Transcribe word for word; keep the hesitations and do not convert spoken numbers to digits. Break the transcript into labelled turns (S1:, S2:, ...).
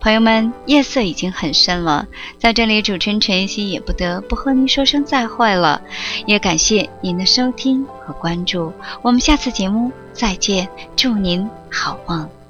S1: 朋友们，夜色已经很深了，在这里主持人晨曦也不得不和您说声再会了，也感谢您的收听和关注，我们下次节目再见，祝您好梦。